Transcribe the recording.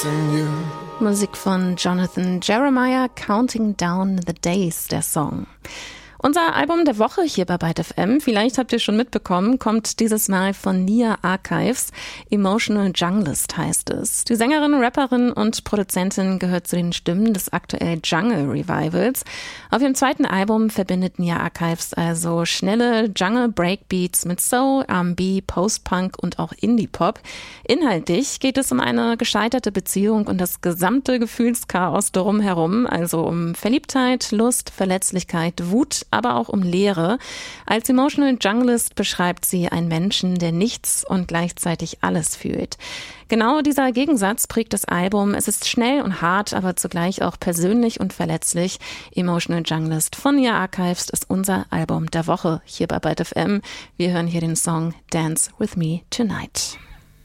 Musik von Jonathan Jeremiah, Counting Down the Days, der Song. Unser Album der Woche hier bei Byte FM, vielleicht habt ihr schon mitbekommen, kommt dieses Mal von Nia Archives. Emotional Junglist heißt es. Die Sängerin, Rapperin und Produzentin gehört zu den Stimmen des aktuellen Jungle Revivals. Auf ihrem zweiten Album verbindet Nia Archives also schnelle Jungle Breakbeats mit Soul, R&B, Post-Punk und auch Indie-Pop. Inhaltlich geht es um eine gescheiterte Beziehung und das gesamte Gefühlschaos drumherum, also um Verliebtheit, Lust, Verletzlichkeit, Wut, aber auch um Leere. Als Emotional Junglist beschreibt sie einen Menschen, der nichts und gleichzeitig alles fühlt. Genau dieser Gegensatz prägt das Album. Es ist schnell und hart, aber zugleich auch persönlich und verletzlich. Emotional Junglist von Nia Archives ist unser Album der Woche hier bei Byte FM. Wir hören hier den Song Dance With Me Tonight.